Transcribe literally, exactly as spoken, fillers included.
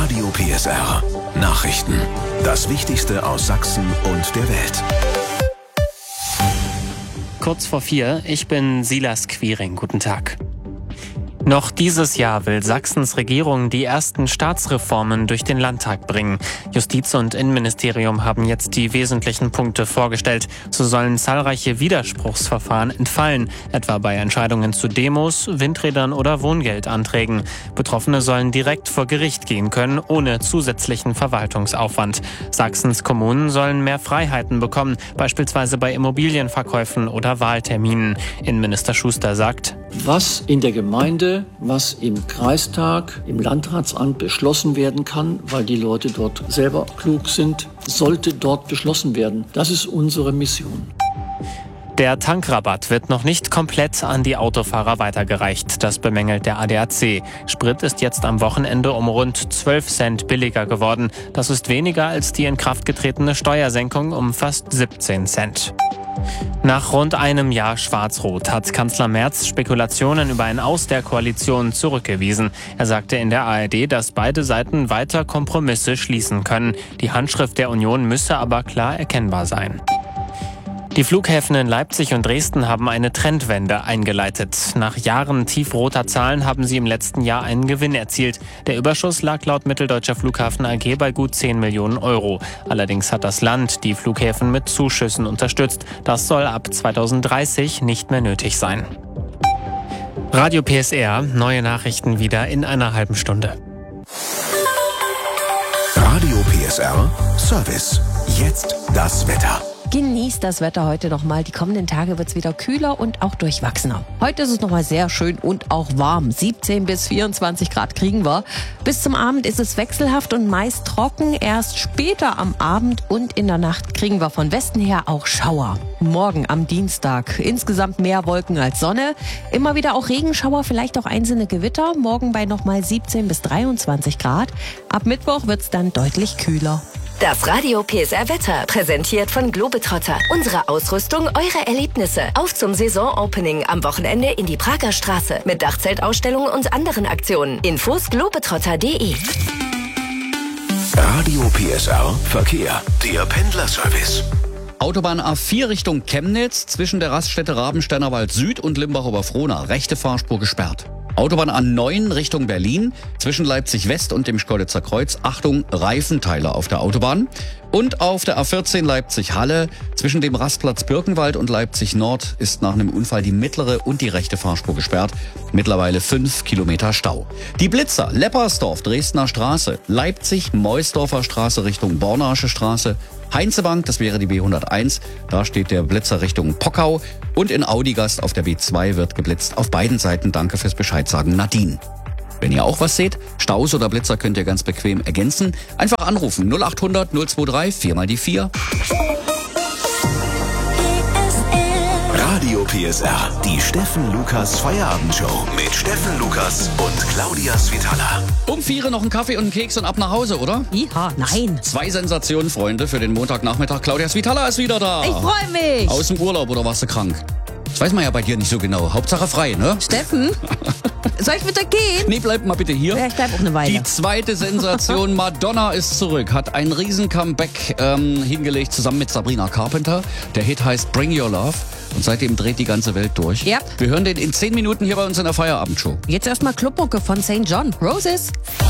Radio P S R. Nachrichten. Das Wichtigste aus Sachsen und der Welt. Kurz vor vier, ich bin Silas Quiring. Guten Tag. Noch dieses Jahr will Sachsens Regierung die ersten Staatsreformen durch den Landtag bringen. Justiz- und Innenministerium haben jetzt die wesentlichen Punkte vorgestellt. So sollen zahlreiche Widerspruchsverfahren entfallen, etwa bei Entscheidungen zu Demos, Windrädern oder Wohngeldanträgen. Betroffene sollen direkt vor Gericht gehen können, ohne zusätzlichen Verwaltungsaufwand. Sachsens Kommunen sollen mehr Freiheiten bekommen, beispielsweise bei Immobilienverkäufen oder Wahlterminen. Innenminister Schuster sagt: Was in der Gemeinde, was im Kreistag, im Landratsamt beschlossen werden kann, weil die Leute dort selber klug sind, sollte dort beschlossen werden. Das ist unsere Mission. Der Tankrabatt wird noch nicht komplett an die Autofahrer weitergereicht. Das bemängelt der A D A C. Sprit ist jetzt am Wochenende um rund zwölf Cent billiger geworden. Das ist weniger als die in Kraft getretene Steuersenkung um fast siebzehn Cent. Nach rund einem Jahr Schwarz-Rot hat Kanzler Merz Spekulationen über ein Aus der Koalition zurückgewiesen. Er sagte in der A R D, dass beide Seiten weiter Kompromisse schließen können. Die Handschrift der Union müsse aber klar erkennbar sein. Die Flughäfen in Leipzig und Dresden haben eine Trendwende eingeleitet. Nach Jahren tiefroter Zahlen haben sie im letzten Jahr einen Gewinn erzielt. Der Überschuss lag laut Mitteldeutscher Flughafen A G bei gut zehn Millionen Euro. Allerdings hat das Land die Flughäfen mit Zuschüssen unterstützt. Das soll ab zweitausenddreißig nicht mehr nötig sein. Radio P S R, neue Nachrichten wieder in einer halben Stunde. Radio P S R Service. Jetzt das Wetter. Genießt das Wetter heute nochmal. Die kommenden Tage wird es wieder kühler und auch durchwachsener. Heute ist es nochmal sehr schön und auch warm. siebzehn bis vierundzwanzig Grad kriegen wir. Bis zum Abend ist es wechselhaft und meist trocken. Erst später am Abend und in der Nacht kriegen wir von Westen her auch Schauer. Morgen am Dienstag insgesamt mehr Wolken als Sonne. Immer wieder auch Regenschauer, vielleicht auch einzelne Gewitter. Morgen bei nochmal siebzehn bis dreiundzwanzig Grad. Ab Mittwoch wird es dann deutlich kühler. Das Radio P S R Wetter, präsentiert von Globetrotter. Unsere Ausrüstung, eure Erlebnisse. Auf zum Saisonopening am Wochenende in die Prager Straße mit Dachzeltausstellung und anderen Aktionen. Infos globetrotter punkt de. Radio P S R Verkehr. Der Pendlerservice. Autobahn A vier Richtung Chemnitz zwischen der Raststätte Rabensteiner Wald Süd und Limbach-Oberfrohna. Rechte Fahrspur gesperrt. Autobahn A neun Richtung Berlin zwischen Leipzig West und dem Schkeuditzer Kreuz. Achtung, Reifenteiler auf der Autobahn. Und auf der A vierzehn Leipzig-Halle zwischen dem Rastplatz Birkenwald und Leipzig Nord ist nach einem Unfall die mittlere und die rechte Fahrspur gesperrt. Mittlerweile fünf Kilometer Stau. Die Blitzer, Leppersdorf, Dresdner Straße, Leipzig, Meusdorfer Straße Richtung Bornasche Straße, Heinzebank, das wäre die B hunderteins, da steht der Blitzer Richtung Pockau. Und in Audigast auf der B zwei wird geblitzt. Auf beiden Seiten danke fürs Bescheid sagen, Nadine. Wenn ihr auch was seht, Staus oder Blitzer könnt ihr ganz bequem ergänzen. Einfach anrufen null acht hundert null zwei drei vier mal die vier. Radio P S R, die Steffen Lukas Feierabendshow mit Steffen Lukas und Claudia Svitala. Um vier noch einen Kaffee und einen Keks und ab nach Hause, oder? Ja, nein. Zwei Sensationen, Freunde, für den Montagnachmittag. Claudia Svitala ist wieder da. Ich freue mich. Aus dem Urlaub oder warst du krank? Das weiß man ja bei dir nicht so genau. Hauptsache frei, ne? Steffen, soll ich wieder gehen? Nee, bleib mal bitte hier. Ja, ich bleib auch eine Weile. Die zweite Sensation, Madonna ist zurück, hat ein riesen Comeback ähm, hingelegt, zusammen mit Sabrina Carpenter. Der Hit heißt Bring Your Love und seitdem dreht die ganze Welt durch. Ja. Wir hören den in zehn Minuten hier bei uns in der Feierabendshow. Jetzt erstmal Clubmucke von Saint John. Roses.